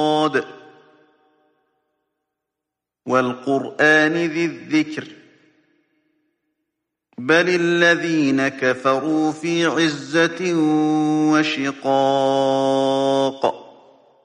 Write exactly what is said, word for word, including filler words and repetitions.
وَالْقُرْآنِ ذِي الذِّكْرِ بَلِ الَّذِينَ كَفَرُوا فِي عِزَّةٍ وَشِقَاقٍ